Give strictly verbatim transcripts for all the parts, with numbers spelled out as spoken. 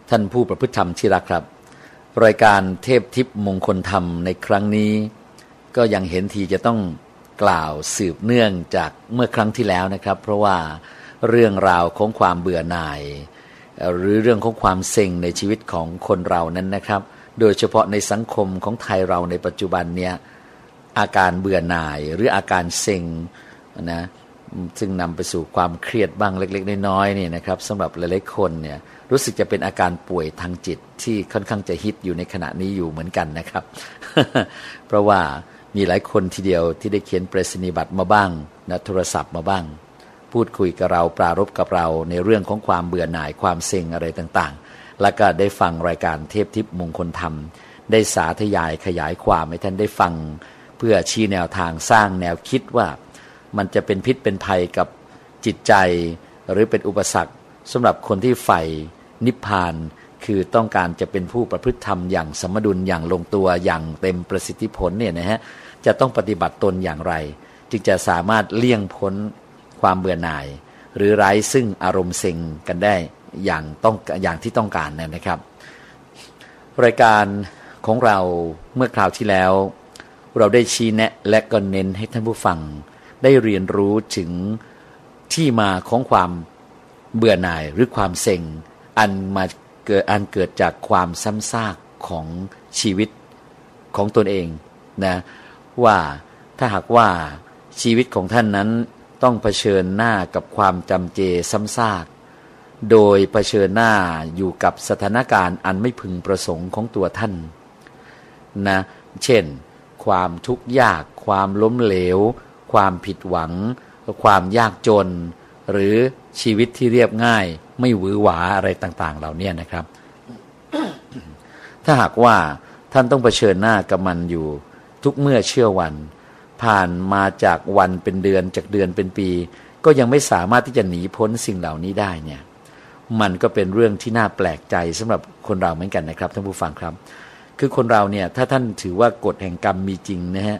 ท่านผู้ประพฤติธรรมที่รักครับรายการเทพทิพย์มงคลธรรมในครั้งนี้ก็ยังเห็นทีจะต้องกล่าวสืบเนื่องจากเมื่อครั้งที่แล้วนะครับเพราะว่าเรื่องราวของความเบื่อหน่ายหรือเรื่องของความเซ็งในชีวิตของคนเรานั้นนะครับโดยเฉพาะในสังคมของไทยเราในปัจจุบันเนี่ยอาการเบื่อหน่ายหรืออาการเซ็งนะซึ่งนำไปสู่ความเครียดบ้างเล็กๆน้อยๆนี่นะครับสำหรับหลายๆคนเนี่ยรู้สึกจะเป็นอาการป่วยทางจิตที่ค่อนข้างจะฮิตอยู่ในขณะนี้อยู่เหมือนกันนะครับ เพราะว่ามีหลายคนทีเดียวที่ได้เขียนไปรษณียบัตรมาบ้างนะโทรศัพท์มาบ้างพูดคุยกับเราปรารภกับเราในเรื่องของความเบื่อหน่ายความเซ็งอะไรต่างๆแล้วก็ได้ฟังรายการเทพทิพย์มงคลธรรมได้สาธยายขยายความให้ท่านได้ฟังเพื่อชี้แนวทางสร้างแนวคิดว่ามันจะเป็นพิษเป็นภัยกับจิตใจหรือเป็นอุปสรรคสำหรับคนที่ใฝ่นิพพานคือต้องการจะเป็นผู้ประพฤติธรรมอย่างสมดุลอย่างลงตัวอย่างเต็มประสิทธิผลเนี่ยนะฮะจะต้องปฏิบัติตนอย่างไรจึงจะสามารถเลี่ยงพ้นความเบื่อหน่ายหรือไร้ซึ่งอารมณ์เซ็งกันได้อย่างต้องอย่างที่ต้องการนะครับรายการของเราเมื่อคราวที่แล้วเราได้ชี้แนะและก็เน้นให้ท่านผู้ฟังได้เรียนรู้ถึงที่มาของความเบื่อหน่ายหรือความเซ็งอันมาเกิดอันเกิดจากความซ้ำซากของชีวิตของตนเองนะว่าถ้าหากว่าชีวิตของท่านนั้นต้องเผชิญหน้ากับความจำเจซ้ำซากโดยเผชิญหน้าอยู่กับสถานการณ์อันไม่พึงประสงค์ของตัวท่านนะเช่นความทุกข์ยากความล้มเหลวความผิดหวังความยากจนหรือชีวิตที่เรียบง่ายไม่หวือหวาอะไรต่างๆเหล่านี้นะครับ ถ้าหากว่าท่านต้องเผชิญหน้ากับมันอยู่ทุกเมื่อเชื่อวันผ่านมาจากวันเป็นเดือนจากเดือนเป็นปีก็ยังไม่สามารถที่จะหนีพ้นสิ่งเหล่านี้ได้เนี่ยมันก็เป็นเรื่องที่น่าแปลกใจสำหรับคนเราเหมือนกันนะครับท่านผู้ฟังครับคือคนเราเนี่ยถ้าท่านถือว่ากฎแห่งกรรมมีจริงนะฮะ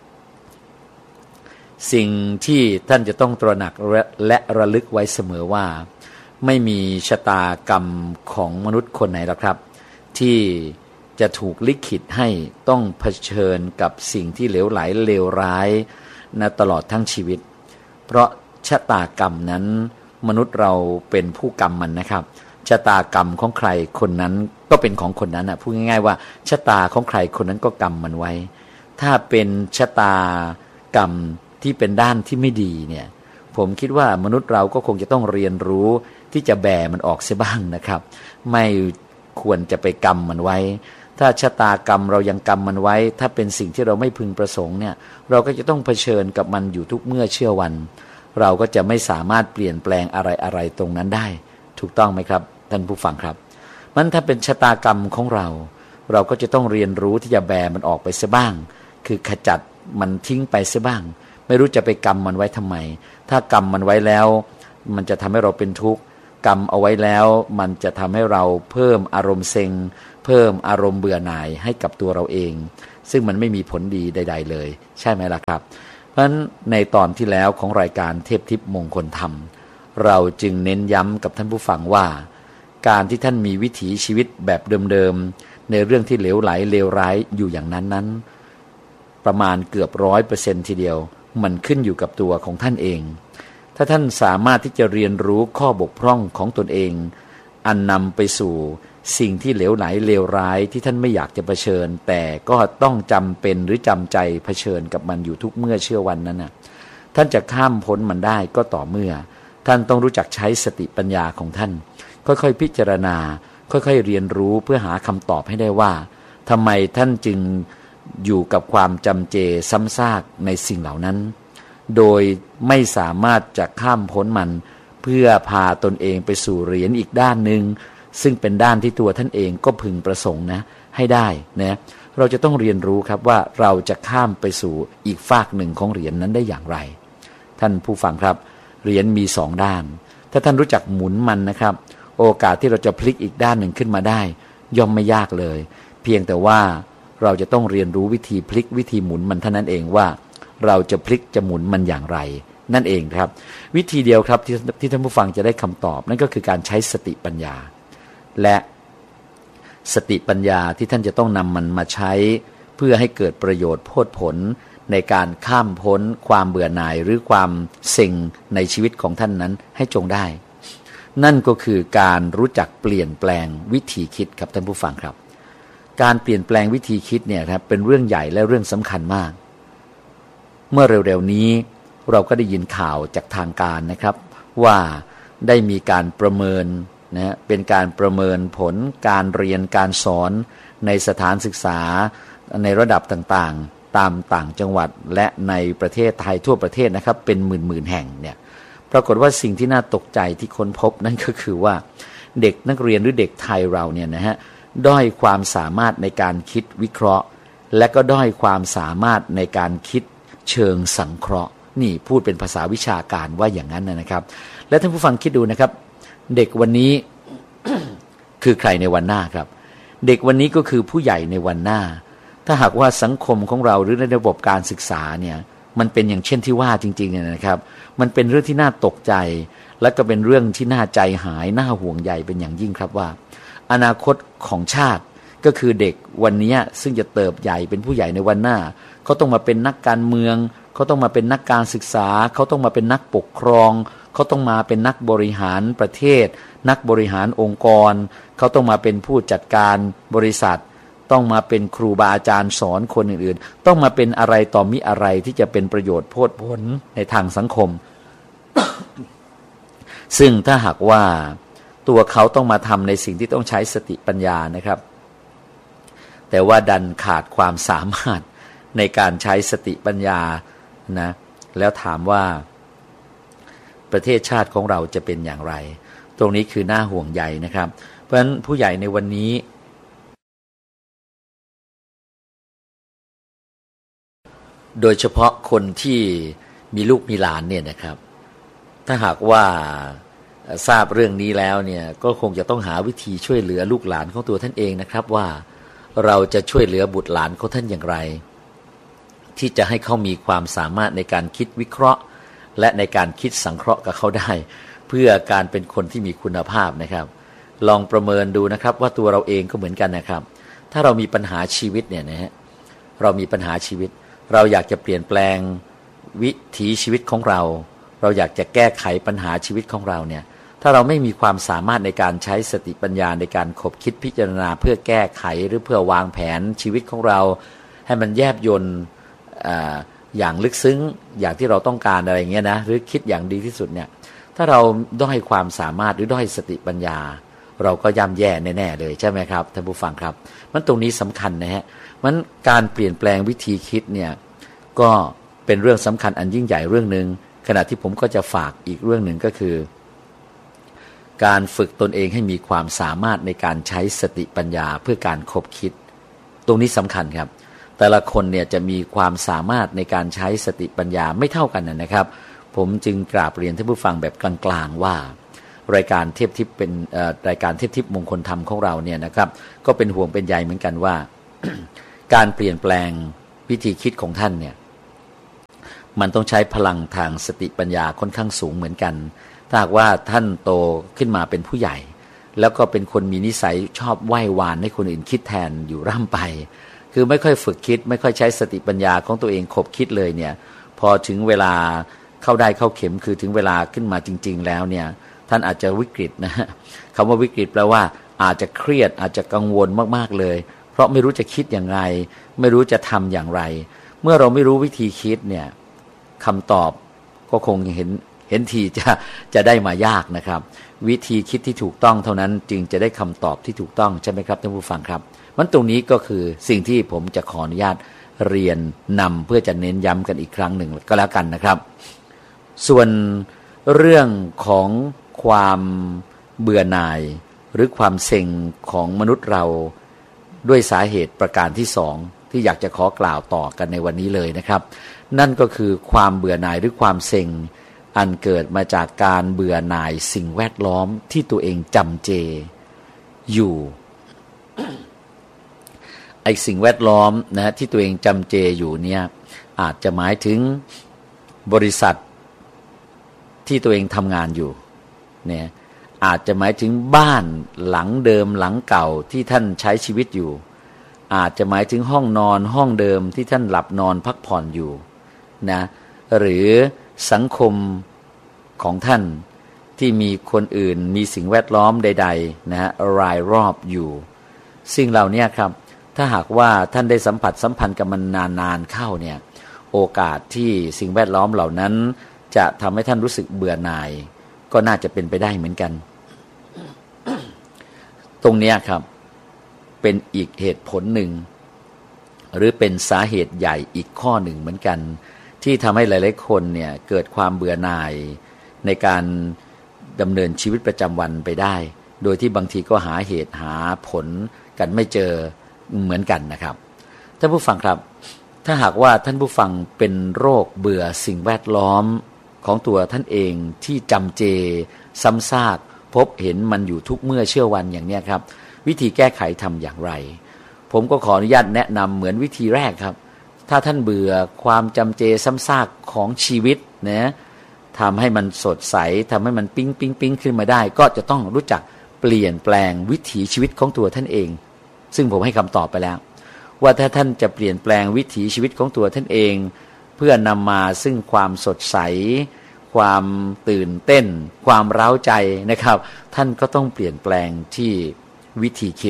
สิ่งที่ท่านจะต้องตระหนักและระลึกไว้เสมอว่าไม่มีชะตากรรมของมนุษย์คนไหนหรอกครับที่จะถูกลิขิตให้ต้องเผชิญกับสิ่งที่เหลวไหลเลวร้ายนะตลอดทั้งชีวิตเพราะชะตากรรมนั้นมนุษย์เราเป็นผู้กรรมมันนะครับชะตากรรมของใครคนนั้นก็เป็นของคนนั้นนะพูดง่ายๆว่าชะตาของใครคนนั้นก็กรรมมันไว้ถ้าเป็นชะตากรรมที่เป็นด้านที่ไม่ดีเนี่ยผมคิดว่ามนุษย์เราก็คงจะต้องเรียนรู้ที่จะแบมันออกเสียบ้างนะครับไม่ควรจะไปกรรมมันไว้ถ้าชะตากรรมเรายังกรรมมันไว้ถ้าเป็นสิ่งที่เราไม่พึงประสงค์เนี่ยเราก็จะต้องเผชิญกับมันอยู่ทุกเมื่อเชื่อวันเราก็จะไม่สามารถเปลี่ยนแปลงอะไรๆตรงนั้นได้ถูกต้องไหมครับท่านผู้ฟังครับมันถ้าเป็นชะตากรรมของเราเราก็จะต้องเรียนรู้ที่จะแบมันออกไปเสียบ้างคือขจัดมันทิ้งไปเสียบ้างไม่รู้จะไปกรรมมันไว้ทำไมถ้ากรรมมันไว้แล้วมันจะทำให้เราเป็นทุกข์กรรมเอาไว้แล้วมันจะทำให้เราเพิ่มอารมณ์เซ็งเพิ่มอารมณ์เบื่อหน่ายให้กับตัวเราเองซึ่งมันไม่มีผลดีใดๆเลยใช่ไหมล่ะครับเพราะฉะนั้นในตอนที่แล้วของรายการเทพทิพย์มงคลธรรมเราจึงเน้นย้ำกับท่านผู้ฟังว่าการที่ท่านมีวิถีชีวิตแบบเดิมๆในเรื่องที่เหลวไหลเลวร้ายอยู่อย่างนั้นนั้นประมาณเกือบร้อยเปอร์เซ็นต์ทีเดียวมันขึ้นอยู่กับตัวของท่านเองถ้าท่านสามารถที่จะเรียนรู้ข้อบกพร่องของตนเองอันนำไปสู่สิ่งที่เหลวไหลเลวร้ายที่ท่านไม่อยากจะเผชิญแต่ก็ต้องจำเป็นหรือจำใจเผชิญกับมันอยู่ทุกเมื่อเชื่อวันนั้นน่ะท่านจะข้ามพ้นมันได้ก็ต่อเมื่อท่านต้องรู้จักใช้สติปัญญาของท่านค่อยๆพิจารณาค่อยๆเรียนรู้เพื่อหาคำตอบให้ได้ว่าทำไมท่านจึงอยู่กับความจำเจซ้ำซากในสิ่งเหล่านั้นโดยไม่สามารถจะข้ามพ้นมันเพื่อพาตนเองไปสู่เหรียญอีกด้านหนึ่งซึ่งเป็นด้านที่ตัวท่านเองก็พึงประสงค์นะให้ได้นะเราจะต้องเรียนรู้ครับว่าเราจะข้ามไปสู่อีกฝากหนึ่งของเหรียญนั้นได้อย่างไรท่านผู้ฟังครับเหรียญมีสองด้านถ้าท่านรู้จักหมุนมันนะครับโอกาสที่เราจะพลิกอีกด้านหนึ่งขึ้นมาได้ย่อมไม่ยากเลยเพียงแต่ว่าเราจะต้องเรียนรู้วิธีพลิกวิธีหมุนมันเท่านั้นเองว่าเราจะพลิกจะหมุนมันอย่างไรนั่นเองครับวิธีเดียวครับที่ที่ท่านผู้ฟังจะได้คำตอบนั่นก็คือการใช้สติปัญญาและสติปัญญาที่ท่านจะต้องนำมันมาใช้เพื่อให้เกิดประโยชน์โพดผลในการข้ามพ้นความเบื่อหน่ายหรือความเซ็งในชีวิตของท่านนั้นให้จงได้นั่นก็คือการรู้จักเปลี่ยนแปลงวิธีคิดครับท่านผู้ฟังครับการเปลี่ยนแปลงวิธีคิดเนี่ยครับเป็นเรื่องใหญ่และเรื่องสำคัญมากเมื่อเร็วๆนี้เราก็ได้ยินข่าวจากทางการนะครับว่าได้มีการประเมินนะเป็นการประเมินผลการเรียนการสอนในสถานศึกษาในระดับต่างๆตามต่างจังหวัดและในประเทศไทยทั่วประเทศนะครับเป็นหมื่นๆแห่งเนี่ยปรากฏว่าสิ่งที่น่าตกใจที่ค้นพบนั่นก็คือว่าเด็กนักเรียนหรือเด็กไทยเราเนี่ยนะฮะด้อยความสามารถในการคิดวิเคราะห์และก็ด้อยความสามารถในการคิดเชิงสังเคราะห์นี่พูดเป็นภาษาวิชาการว่าอย่างนั้นนะครับและท่านผู้ฟังคิดดูนะครับเด็กวันนี้ คือใครในวันหน้าครับเด็กวันนี้ก็คือผู้ใหญ่ในวันหน้าถ้าหากว่าสังคมของเราหรือในระบบการศึกษาเนี่ยมันเป็นอย่างเช่นที่ว่าจริงๆนะครับมันเป็นเรื่องที่น่าตกใจและก็เป็นเรื่องที่น่าใจหายน่าห่วงใยเป็นอย่างยิ่งครับว่าอนาคตของชาติก็คือเด็กวันนี้ซึ่งจะเติบใหญ่เป็นผู้ใหญ่ในวันหน้าเขาต้องมาเป็นนักการเมืองเขาต้องมาเป็นนักการศึกษาเขาต้องมาเป็นนักปกครองเขาต้องมาเป็นนักบริหารประเทศนักบริหารองค์กรเขาต้องมาเป็นผู้จัดการบริษัทต้องมาเป็นครูบาอาจารย์สอนคนอื่นๆต้องมาเป็นอะไรต่อมิอะไรที่จะเป็นประโยชน์โพดผลในทางสังคม ซึ่งถ้าหากว่าตัวเขาต้องมาทำในสิ่งที่ต้องใช้สติปัญญานะครับแต่ว่าดันขาดความสามารถในการใช้สติปัญญานะแล้วถามว่าประเทศชาติของเราจะเป็นอย่างไรตรงนี้คือน่าห่วงใยนะครับเพราะฉะนั้นผู้ใหญ่ในวันนี้โดยเฉพาะคนที่มีลูกมีหลานเนี่ยนะครับถ้าหากว่าทราบเรื่องนี้แล้วเนี่ยก็คงจะต้องหาวิธีช่วยเหลือลูกหลานของตัวท่านเองนะครับว่าเราจะช่วยเหลือบุตรหลานของท่านอย่างไรที่จะให้เขามีความสามารถในการคิดวิเคราะห์และในการคิดสังเคราะห์กับเขาได้เพื่อการเป็นคนที่มีคุณภาพนะครับลองประเมินดูนะครับว่าตัวเราเองก็เหมือนกันนะครับถ้าเรามีปัญหาชีวิตเนี่ยนะฮะเรามีปัญหาชีวิตเราอยากจะเปลี่ยนแปลงวิถีชีวิตของเราเราอยากจะแก้ไขปัญหาชีวิตของเราเนี่ยถ้าเราไม่มีความสามารถในการใช้สติปัญญาในการคบคิดพิจารณาเพื่อแก้ไขหรือเพื่อวางแผนชีวิตของเราให้มันแยบยลอย่างลึกซึ้งอย่างที่เราต้องการอะไรเงี้ยนะหรือคิดอย่างดีที่สุดเนี่ยถ้าเราด้อยความสามารถหรือด้อยสติปัญญาเราก็ย่ำแย่แน่ๆเลยใช่ไหมครับท่านผู้ฟังครับมันตรงนี้สำคัญนะฮะมันการเปลี่ยนแปลงวิธีคิดเนี่ยก็เป็นเรื่องสำคัญอันยิ่งใหญ่เรื่องนึงขณะที่ผมก็จะฝากอีกเรื่องหนึ่งก็คือการฝึกตนเองให้มีความสามารถในการใช้สติปัญญาเพื่อการคบคิดตรงนี้สำคัญครับแต่ละคนเนี่ยจะมีความสามารถในการใช้สติปัญญาไม่เท่ากันนะครับผมจึงกราบเรียนท่านผู้ฟังแบบกลางๆว่ารายการเทพทิพย์เป็นรายการเทพทิพย์มงคลธรรมของเราเนี่ยนะครับก็เป็นห่วงเป็นใยเหมือนกันว่า การเปลี่ยนแปลงวิธีคิดของท่านเนี่ยมันต้องใช้พลังทางสติปัญญาค่อนข้างสูงเหมือนกันถ้าหากว่าท่านโตขึ้นมาเป็นผู้ใหญ่แล้วก็เป็นคนมีนิสัยชอบไหว้วานให้คนอื่นคิดแทนอยู่ร่ำไปคือไม่ค่อยฝึกคิดไม่ค่อยใช้สติปัญญาของตัวเองคบคิดเลยเนี่ยพอถึงเวลาเข้าได้เข้าเข็มคือถึงเวลาขึ้นมาจริงๆแล้วเนี่ยท่านอาจจะวิกฤตนะฮะคำว่าวิกฤตแปลว่าอาจจะเครียดอาจจะกังวลมากๆเลยเพราะไม่รู้จะคิดอย่างไรไม่รู้จะทำอย่างไรเมื่อเราไม่รู้วิธีคิดเนี่ยคำตอบก็คงเห็นเห็นทีจะจะได้มายากนะครับวิธีคิดที่ถูกต้องเท่านั้นจึงจะได้คำตอบที่ถูกต้องใช่ไหมครับท่านผู้ฟังครับมันตรงนี้ก็คือสิ่งที่ผมจะขออนุญาตเรียนนำเพื่อจะเน้นย้ำกันอีกครั้งหนึ่งก็แล้วกันนะครับส่วนเรื่องของความเบื่อหน่ายหรือความเซ็งของมนุษย์เราด้วยสาเหตุประการที่สองที่อยากจะขอกล่าวต่อกันในวันนี้เลยนะครับนั่นก็คือความเบื่อหน่ายหรือความเซ็งอันเกิดมาจากการเบื่อหน่ายสิ่งแวดล้อมที่ตัวเองจำเจอยู่ ไอ้สิ่งแวดล้อมนะฮะที่ตัวเองจำเจอยู่เนี่ยอาจจะหมายถึงบริษัทที่ตัวเองทำงานอยู่เนี่ยอาจจะหมายถึงบ้านหลังเดิมหลังเก่าที่ท่านใช้ชีวิตอยู่อาจจะหมายถึงห้องนอนห้องเดิมที่ท่านหลับนอนพักผ่อนอยู่นะหรือสังคมของท่านที่มีคนอื่นมีสิ่งแวดล้อมใดๆนะฮะรายรอบอยู่สิ่งเหล่านี้ครับถ้าหากว่าท่านได้สัมผัสสัมพันธ์กับมันนานๆเข้าเนี่ยโอกาสที่สิ่งแวดล้อมเหล่านั้นจะทำให้ท่านรู้สึกเบื่อหน่ายก็น่าจะเป็นไปได้เหมือนกัน ตรงนี้ครับเป็นอีกเหตุผลหนึ่งหรือเป็นสาเหตุใหญ่อีกข้อหนึ่งเหมือนกันที่ทำให้หลายๆคนเนี่ยเกิดความเบื่อหน่ายในการดำเนินชีวิตประจำวันไปได้โดยที่บางทีก็หาเหตุหาผลกันไม่เจอเหมือนกันนะครับท่านผู้ฟังครับถ้าหากว่าท่านผู้ฟังเป็นโรคเบื่อสิ่งแวดล้อมของตัวท่านเองที่จำเจซ้ำซากพบเห็นมันอยู่ทุกเมื่อเชื่อวันอย่างนี้ครับวิธีแก้ไขทำอย่างไรผมก็ขออนุญาตแนะนำเหมือนวิธีแรกครับถ้าท่านเบื่อความจำเจซ้ำซากของชีวิตนะทำให้มันสดใสทำให้มันปิ๊งปิ๊งปิ๊งขึ้นมาได้ก็จะต้องรู้จักเปลี่ยนแปลงวิถีชีวิตของตัวท่านเองซึ่งผมให้คำตอบไปแล้วว่าถ้าท่านจะเปลี่ยนแปลงวิถีชีวิตของตัวท่านเองเพื่อนำมาซึ่งความสดใสความตื่นเต้นความเร้าใจนะครับท่านก็ต้องเปลี่ยนแปลงที่วิธีคิด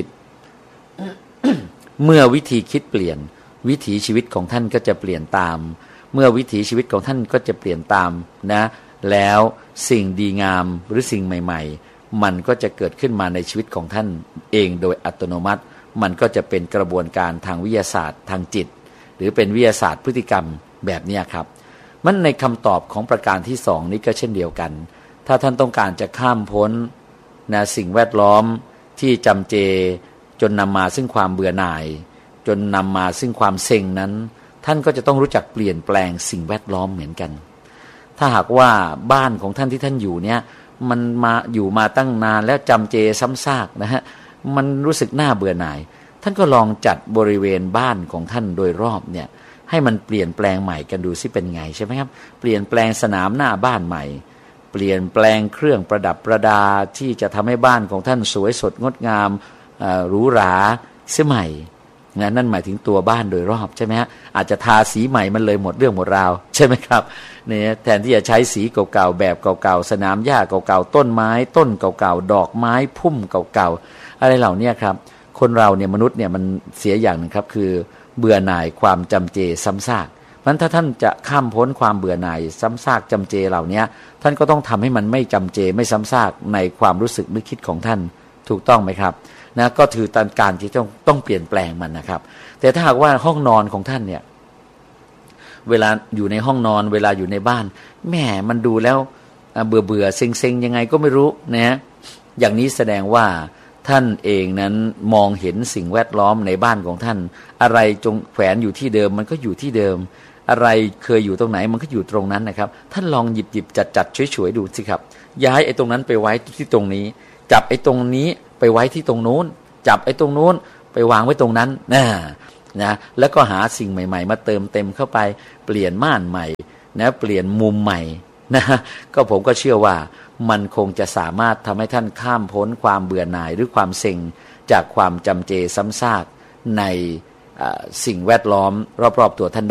เมื่อวิธีคิดเปลี่ยนวิถีชีวิตของท่านก็จะเปลี่ยนตามเมื่อวิถีชีวิตของท่านก็จะเปลี่ยนตามนะแล้วสิ่งดีงามหรือสิ่งใหม่ๆมันก็จะเกิดขึ้นมาในชีวิตของท่านเองโดยอัตโนมัติมันก็จะเป็นกระบวนการทางวิทยาศาสตร์ทางจิตหรือเป็นวิทยาศาสตร์พฤติกรรมแบบนี้ครับมันในคำตอบของประการที่สองนี้ก็เช่นเดียวกันถ้าท่านต้องการจะข้ามพ้นนะสิ่งแวดล้อมที่จำเจจนนำมาซึ่งความเบื่อหน่ายจนนำมาซึ่งความเซ็งนั้นท่านก็จะต้องรู้จักเปลี่ยนแปลงสิ่งแวดล้อมเหมือนกันถ้าหากว่าบ้านของท่านที่ท่านอยู่เนี่ยมันมาอยู่มาตั้งนานแล้วจำเจซ้ำซากนะฮะมันรู้สึกน่าเบื่อหน่ายท่านก็ลองจัดบริเวณบ้านของท่านโดยรอบเนี่ยให้มันเปลี่ยนแปลงใหม่กันดูซิเป็นไงใช่ไหมครับเปลี่ยนแปลงสนามหน้าบ้านใหม่เปลี่ยนแปลงเครื่องประดับประดาที่จะทำให้บ้านของท่านสวยสดงดงามหรูหราเสียใหม่นะนั่นหมายถึงตัวบ้านโดยรอบใช่ไหมฮะอาจจะทาสีใหม่มันเลยหมดเรื่องหมดราวใช่ไหมครับเนี่ยแทนที่จะใช้สีเก่าๆแบบเก่าๆสนามหญ้าเก่าๆต้นไม้ต้นเก่าๆดอกไม้พุ่มเก่าๆอะไรเหล่านี้ครับคนเราเนี่ยมนุษย์เนี่ยมันเสียอย่างหนึ่งครับคือเบื่อหน่ายความจำเจซ้ำซากมันถ้าท่านจะข้ามพ้นความเบื่อหน่ายซ้ำซากจำเจเหล่านี้ท่านก็ต้องทำให้มันไม่จำเจไม่ซ้ำซากในความรู้สึกนึกคิดของท่านถูกต้องไหมครับนะก็ถือตามการที่ต้องต้องเปลี่ยนแปลงมันนะครับแต่ถ้าหากว่าห้องนอนของท่านเนี่ยเวลาอยู่ในห้องนอนเวลาอยู่ในบ้านแหมมันดูแล้วเบื่อเบื่อเซ็งเซ็งยังไงก็ไม่รู้นะอย่างนี้แสดงว่าท่านเองนั้นมองเห็นสิ่งแวดล้อมในบ้านของท่านอะไรจงแขวนอยู่ที่เดิมมันก็อยู่ที่เดิมอะไรเคยอยู่ตรงไหนมันก็อยู่ตรงนั้นนะครับท่านลองหยิบหยิบจัดจัดช่วยๆดูสิครับย้ายไอ้ตรงนั้นไปไว้ที่ตรงนี้จับไอ้ตรงนี้ไปไว้ที่ตรงโน้นจับไอ้ตรงโน้นไปวางไว้ตรงนั้นนะนะแล้วก็หาสิ่งใหม่ๆมาเติมเต็มเข้าไปเปลี่ยนม่านใหม่นะเปลี่ยนมุมใหม่นะก็ผมก็เชื่อว่ามันคงจะสามารถทำให้ท่านข้ามพ้นความเบื่อหน่ายหรือความเซ็งจากความจำเจซ้ำซากในสิ่งแวดล้อมรอบๆตัวท่าน